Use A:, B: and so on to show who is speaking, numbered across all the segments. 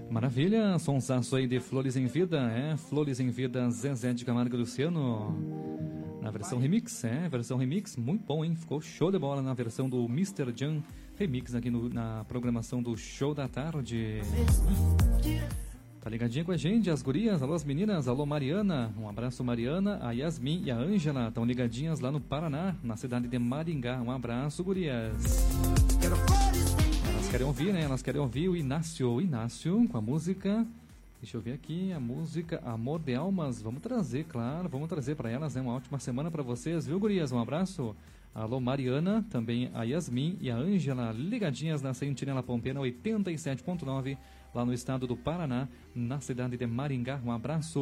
A: Maravilha, sonsaço aí de Flores em Vida, Flores em Vida, Zezé de Camargo e Luciano, na versão remix, versão remix, muito bom, hein, ficou show de bola na versão do Mr. Jan Remix aqui na programação do Show da Tarde. Tá ligadinha com a gente, as gurias, alô as meninas, alô Mariana, um abraço Mariana, a Yasmin e a Ângela, estão ligadinhas lá no Paraná, na cidade de Maringá, um abraço gurias. Elas querem ouvir, elas querem ouvir o Inácio com a música, deixa eu ver aqui, a música Amor de Almas, vamos trazer, claro, vamos trazer para elas, uma ótima semana para vocês, viu gurias, um abraço. Alô Mariana, também a Yasmin e a Ângela, ligadinhas na Sentinela Pampeana 87.9, lá no estado do Paraná, na cidade de Maringá, um abraço.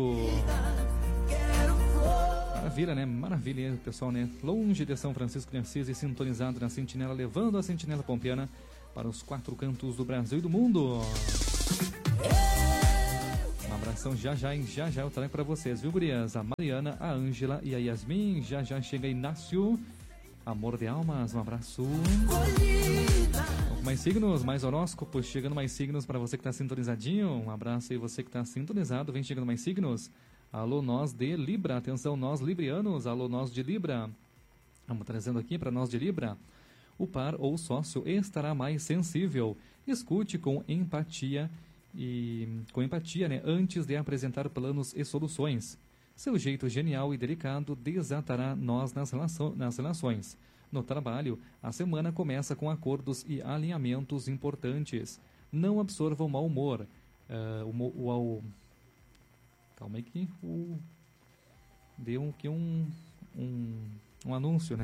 A: Maravilha, maravilha, pessoal, longe de São Francisco de Assis e sintonizado na Sentinela, levando a Sentinela Pampeana para os 4 cantos do Brasil e do mundo. Um abração já eu trago para vocês, viu gurias? A Mariana, a Ângela e a Yasmin, já chega Inácio, Amor de Almas, um abraço. Mais signos, mais horóscopos, chegando mais signos para você que está sintonizadinho, um abraço aí você que está sintonizado, vem chegando mais signos. Alô nós de Libra, atenção nós librianos, alô nós de Libra, vamos trazendo aqui para nós de Libra. O par ou sócio estará mais sensível, escute com empatia antes de apresentar planos e soluções. Seu jeito genial e delicado desatará nós nas relações. No trabalho, a semana começa com acordos e alinhamentos importantes. Não absorva o mau humor. Calma aí que deu aqui um anúncio,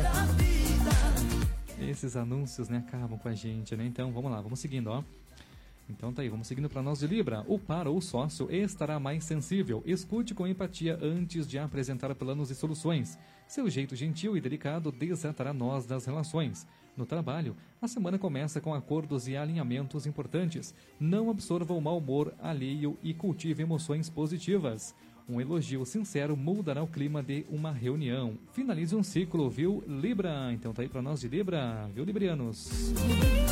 A: Esses anúncios, acabam com a gente, Então, vamos lá, vamos seguindo, Então tá aí, vamos seguindo para nós de Libra. O par ou sócio estará mais sensível. Escute com empatia antes de apresentar planos e soluções. Seu jeito gentil e delicado desatará nós das relações. No trabalho, a semana começa com acordos e alinhamentos importantes. Não absorva o mau humor alheio e cultive emoções positivas. Um elogio sincero moldará o clima de uma reunião. Finalize um ciclo, viu, Libra? Então tá aí para nós de Libra, viu, librianos?